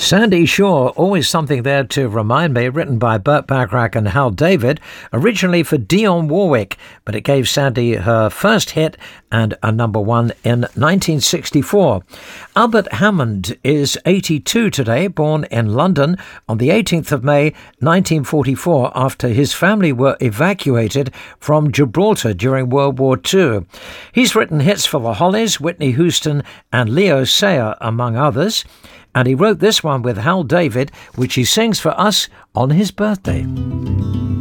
Sandy Shore, always something there to remind me, written by Burt Bacharach and Hal David, originally for Dionne Warwick, but it gave Sandy her first hit and a number one in 1964. Albert Hammond is 82 today, born in London on the 18th of May 1944 after his family were evacuated from Gibraltar during World War II. He's written hits for the Hollies, Whitney Houston and Leo Sayer, among others. And he wrote this one with Hal David, which he sings for us on his birthday.